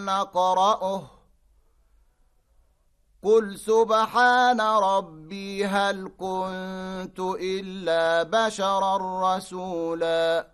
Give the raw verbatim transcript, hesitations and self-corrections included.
نقرأه قل سبحان ربي هل كنت إلا بشرا رسولا